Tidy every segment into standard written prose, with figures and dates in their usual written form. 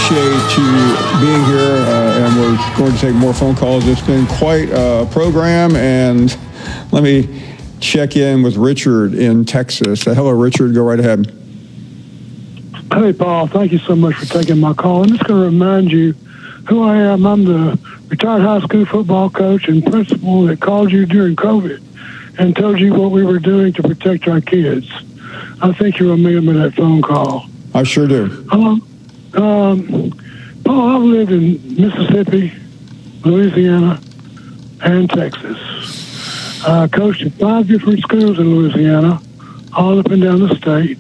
appreciate you being here, and we're going to take more phone calls. It's been quite a program, and let me check in with Richard in Texas. Hello, Richard. Go right ahead. Hey, Paul. Thank you so much for taking my call. I'm just going to remind you who I am. I'm the retired high school football coach and principal that called you during COVID and told you what we were doing to protect our kids. I think you remember that phone call. I sure do. Paul, I've lived in Mississippi, Louisiana, and Texas. I coached at 5 different schools in Louisiana, all up and down the state.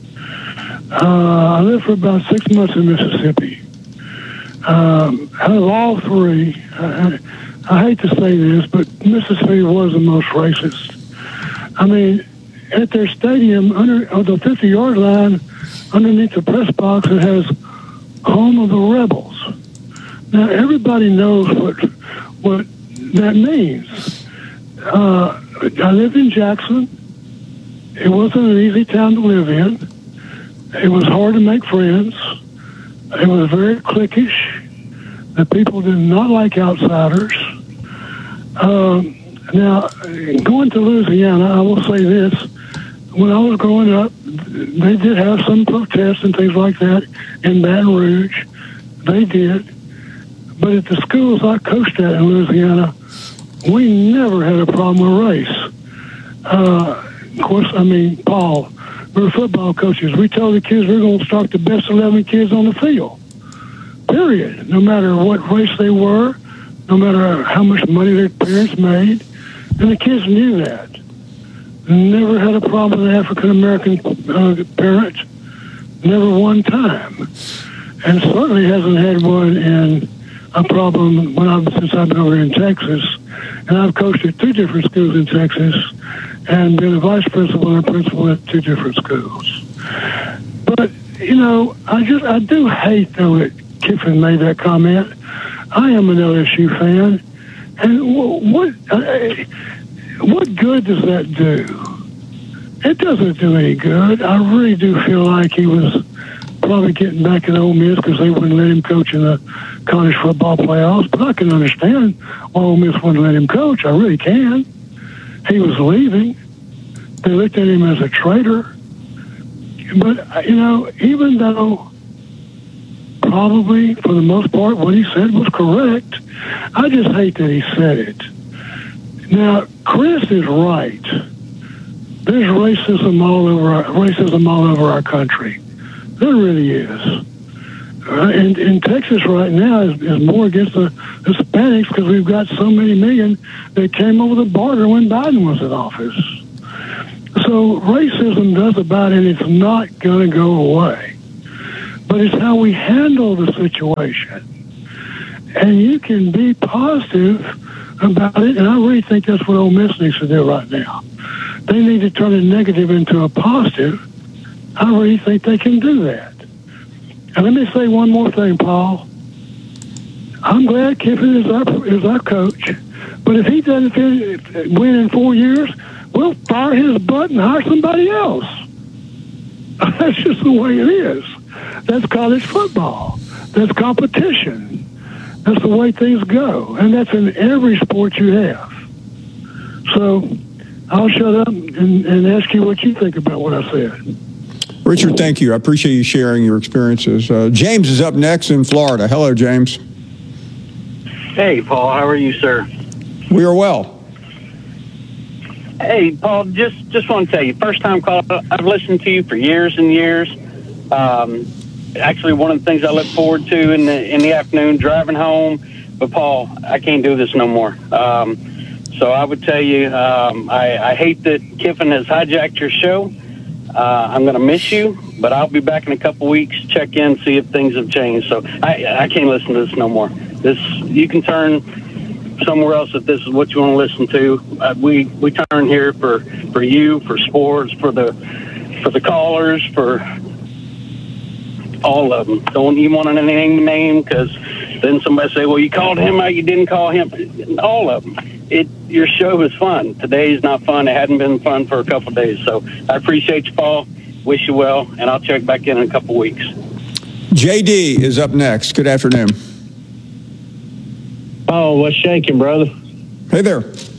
I lived for about 6 months in Mississippi. Out of all three, I hate to say this, but Mississippi was the most racist. I mean, at their stadium, on the 50-yard line, underneath the press box, it has Home of the Rebels. Now, everybody knows what that means. I lived in Jackson. It wasn't an easy town to live in. It was hard to make friends. It was very cliquish. The people did not like outsiders. Now, going to Louisiana, I will say this. When I was growing up, they did have some protests and things like that in Baton Rouge. They did. But at the schools I coached at in Louisiana, we never had a problem with race. Of course, I mean, Paul, we're football coaches. We told the kids we're going to start the best 11 kids on the field. Period. No matter what race they were, no matter how much money their parents made. And the kids knew that. Never had a problem with an African-American parent. Never one time. And certainly hasn't had one in a problem since I've been over in Texas. And I've coached at 2 different schools in Texas and been a vice principal and a principal at 2 different schools. But, you know, I do hate, though, that Kiffin made that comment. I am an LSU fan. And what good does that do? It doesn't do any good. I really do feel like he was probably getting back at Ole Miss because they wouldn't let him coach in the college football playoffs. But I can understand why Ole Miss wouldn't let him coach. I really can. He was leaving. They looked at him as a traitor. But, you know, even though probably for the most part what he said was correct, I just hate that he said it. Now, Chris is right. There's racism all over our country. There really is. In Texas right now is more against the Hispanics because we've got so many million that came over the border when Biden was in office. So racism does about it. It's not going to go away. But it's how we handle the situation. And you can be positive about it, and I really think that's what Ole Miss needs to do right now. They need to turn a negative into a positive. I really think they can do that. And let me say one more thing, Paul. I'm glad Kiffin is our coach, but if he doesn't win in 4 years, we'll fire his butt and hire somebody else. That's just the way it is. That's college football. That's competition. That's the way things go. And that's in every sport you have. So I'll shut up and ask you what you think about what I said. Richard, thank you. I appreciate you sharing your experiences. James is up next in Florida. Hello, James. Hey, Paul. How are you, sir? We are well. Hey, Paul, just want to tell you, first time call. I've listened to you for years and years. Actually, one of the things I look forward to in the afternoon, driving home. But, Paul, I can't do this no more. So I would tell you, I hate that Kiffin has hijacked your show. I'm going to miss you, but I'll be back in a couple weeks, check in, see if things have changed. So I can't listen to this no more. You can turn somewhere else if this is what you want to listen to. We turn here for you, for sports, for the callers, for all of them. Don't even want to name because then somebody say, well, you called him out, you didn't call him. All of them. Your show is fun. Today's not fun. It hadn't been fun for a couple of days. So I appreciate you, Paul. Wish you well, and I'll check back in a couple weeks. JD is up next. Good afternoon. Oh, what's shaking, brother? Hey there.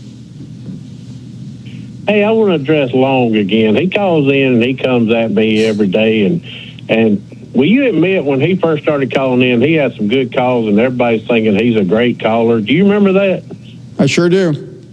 Hey, I want to address Long again. He calls in and he comes at me every day. And will you admit when he first started calling in, he had some good calls and everybody's thinking he's a great caller. Do you remember that? I sure do.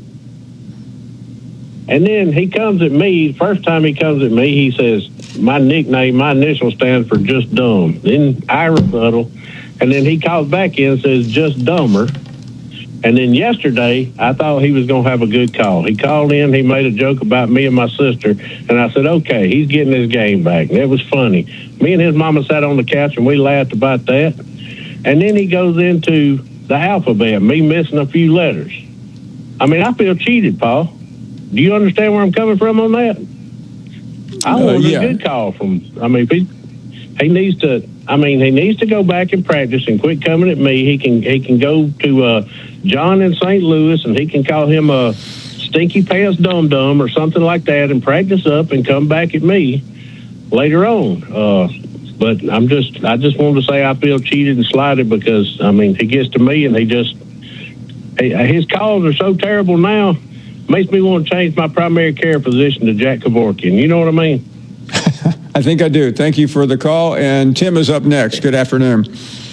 And then he comes at me. First time he comes at me, he says, my nickname, my initial stands for just dumb. Then I rebuttal. And then he calls back in and says, just dumber. And then yesterday, I thought he was going to have a good call. He called in, he made a joke about me and my sister, and I said, okay, he's getting his game back. And it was funny. Me and his mama sat on the couch, and we laughed about that. And then he goes into the alphabet, me missing a few letters. I mean, I feel cheated, Paul. Do you understand where I'm coming from on that? I want a good call from, I mean, he needs to go back and practice and quit coming at me. He can go to John in St. Louis and he can call him a stinky pants dum-dum or something like that and practice up and come back at me later on. But I just wanted to say I feel cheated and slighted because, I mean, he gets to me and his calls are so terrible now, makes me want to change my primary care physician to Jack Kevorkian. You know what I mean? I think I do. Thank you for the call. And Tim is up next. Good afternoon.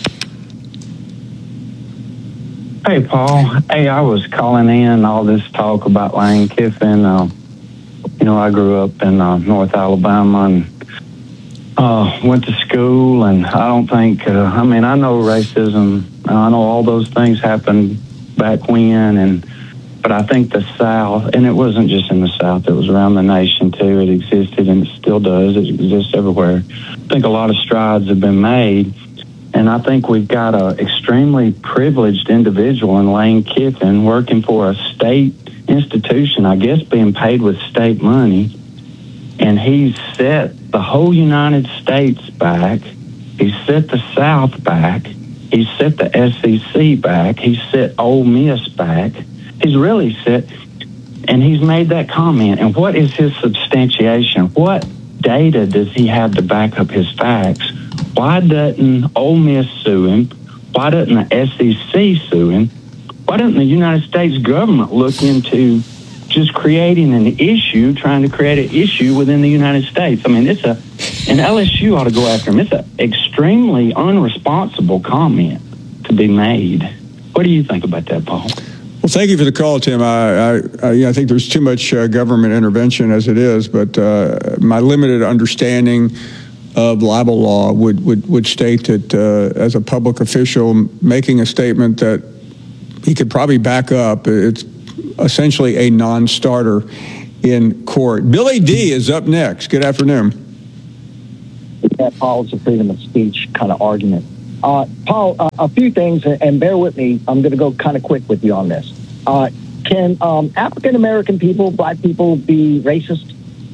Hey, Paul. Hey, I was calling in all this talk about Lane Kiffin. I grew up in North Alabama and went to school, and I don't think, I know racism. I know all those things happened back when, but I think the South, and it wasn't just in the South, it was around the nation too. It existed and it still does. It exists everywhere. I think a lot of strides have been made, and I think we've got an extremely privileged individual in Lane Kiffin working for a state institution, I guess being paid with state money, and he's set the whole United States back. He's set the South back. He's set the SEC back. He's set Ole Miss back. He's really set, and he's made that comment. And what is his substantiation? What data does he have to back up his facts? Why doesn't Ole Miss sue him? Why doesn't the SEC sue him? Why doesn't the United States government look into just creating an issue, trying to create an issue within the United States? I mean, and LSU ought to go after him. It's an extremely unresponsible comment to be made. What do you think about that, Paul? Well, thank you for the call, Tim. I think there's too much government intervention as it is, but my limited understanding of libel law would state that as a public official making a statement that he could probably back up, it's essentially a non-starter in court. Billy D is up next. Good afternoon. That Paul, it's a freedom of speech kind of argument. Paul, a few things, and bear with me. I'm going to go kind of quick with you on this. Can African-American people, black people, be racist?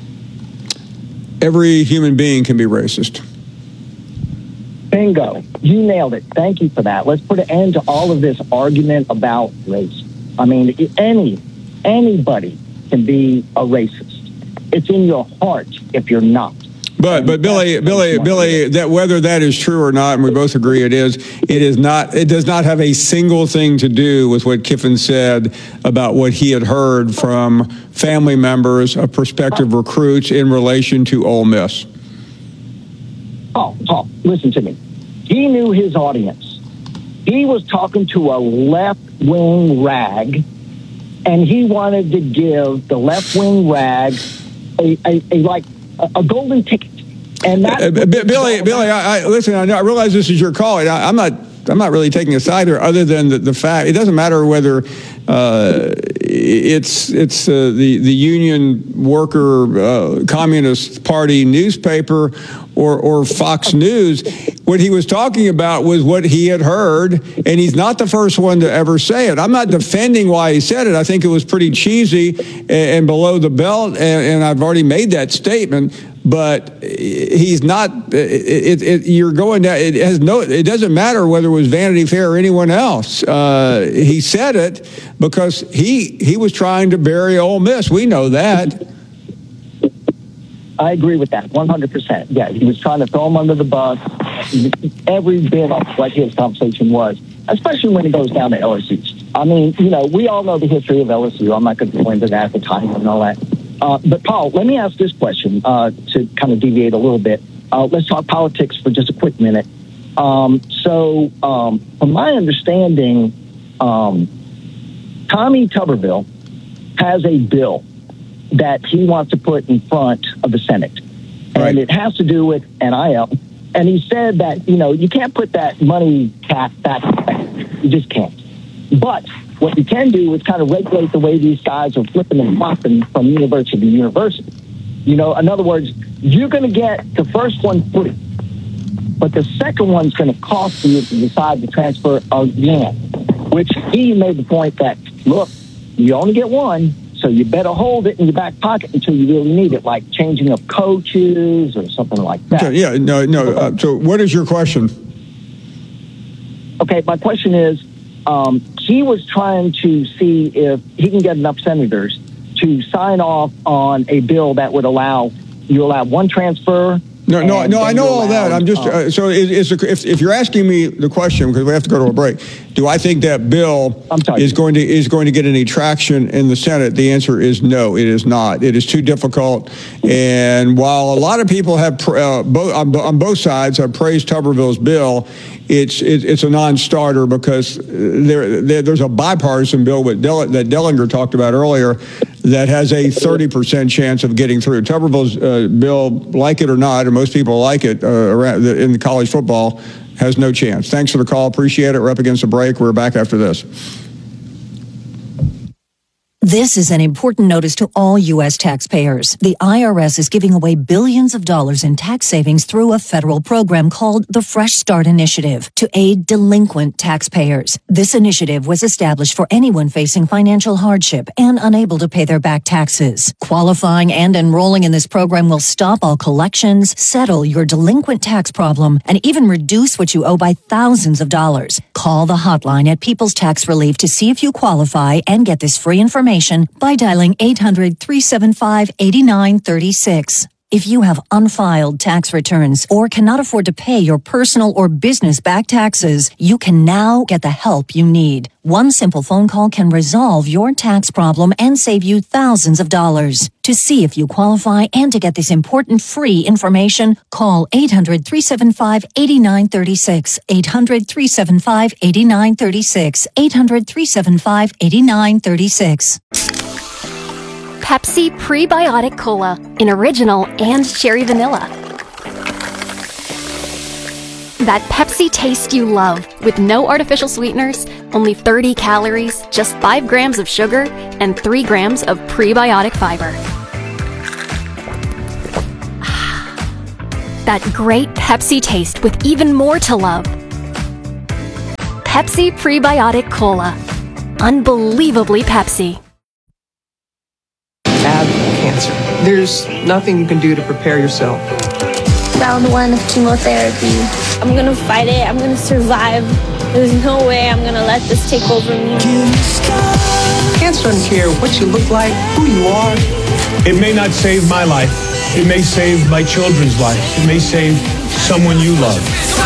Every human being can be racist. Bingo. You nailed it. Thank you for that. Let's put an end to all of this argument about race. I mean, anybody can be a racist. It's in your heart if you're not. But Billy, that whether that is true or not, and we both agree it does not have a single thing to do with what Kiffin said about what he had heard from family members of prospective recruits in relation to Ole Miss. Paul, listen to me. He knew his audience. He was talking to a left-wing rag, and he wanted to give the left-wing rag a golden ticket. And Billy, listen. I realize this is your call. I'm not really taking a side here, other than the fact it doesn't matter whether it's the Union Worker Communist Party newspaper or Fox News. What he was talking about was what he had heard, and he's not the first one to ever say it. I'm not defending why he said it. I think it was pretty cheesy and below the belt, and I've already made that statement. But he's not. You're going down. It doesn't matter whether it was Vanity Fair or anyone else. He said it because he was trying to bury Ole Miss. We know that. I agree with that 100%. Yeah, he was trying to throw him under the bus. Every bit of what his conversation was, especially when it goes down to LSU. I mean, we all know the history of LSU. I'm not going to go into that, the time and all that. But, Paul, let me ask this question to kind of deviate a little bit. Let's talk politics for just a quick minute. From my understanding, Tommy Tuberville has a bill that he wants to put in front of the Senate. Right. And it has to do with NIL. And he said that, you can't put that money cap back. You just can't. But what you can do is kind of regulate the way these guys are flipping and flopping from university to university. In other words, you're going to get the first one free, but the second one's going to cost you if you decide to transfer again, which he made the point that, look, you only get one, so you better hold it in your back pocket until you really need it, like changing of coaches or something like that. Okay, yeah, no. So what is your question? Okay, my question is, he was trying to see if he can get enough senators to sign off on a bill that would allow one transfer. No, I know all that. I'm just so if you're asking me the question, because we have to go to a break, do I think that bill is going to get any traction in the Senate? The answer is no, it is not. It is too difficult. And while a lot of people have on both sides have praised Tuberville's bill, it's a non-starter because there's a bipartisan bill that Dellinger talked about earlier that has a 30% chance of getting through. Tuberville's bill, like it or not, and most people like it in the college football, has no chance. Thanks for the call. Appreciate it. We're up against a break. We're back after this. This is an important notice to all U.S. taxpayers. The IRS is giving away billions of dollars in tax savings through a federal program called the Fresh Start Initiative to aid delinquent taxpayers. This initiative was established for anyone facing financial hardship and unable to pay their back taxes. Qualifying and enrolling in this program will stop all collections, settle your delinquent tax problem, and even reduce what you owe by thousands of dollars. Call the hotline at People's Tax Relief to see if you qualify and get this free information by dialing 800-375-8936. If you have unfiled tax returns or cannot afford to pay your personal or business back taxes, you can now get the help you need. One simple phone call can resolve your tax problem and save you thousands of dollars. To see if you qualify and to get this important free information, call 800-375-8936, 800-375-8936, 800-375-8936. Pepsi Prebiotic Cola in original and cherry vanilla. That Pepsi taste you love with no artificial sweeteners, only 30 calories, just 5 grams of sugar, and 3 grams of prebiotic fiber. That great Pepsi taste with even more to love. Pepsi Prebiotic Cola. Unbelievably Pepsi. Have cancer. There's nothing you can do to prepare yourself. Round 1 of chemotherapy. I'm gonna fight it. I'm gonna survive. There's no way I'm gonna let this take over me. Cancer doesn't care what you look like, who you are. It may not save my life. It may save my children's lives. It may save someone you love.